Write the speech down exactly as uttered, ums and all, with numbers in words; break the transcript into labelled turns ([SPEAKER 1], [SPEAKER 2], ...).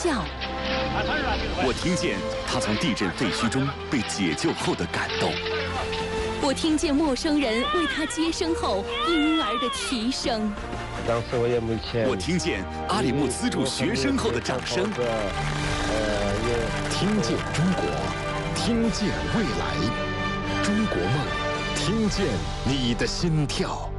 [SPEAKER 1] 跳。
[SPEAKER 2] 我听见他从地震废墟中被解救后的感动。
[SPEAKER 1] 我听见陌生人为他接生后婴儿的啼声。
[SPEAKER 3] 当时我也没钱。
[SPEAKER 2] 我听见阿里木资助学生后的掌声。
[SPEAKER 4] 听见中国，听见未来，中国梦，听见你的心跳。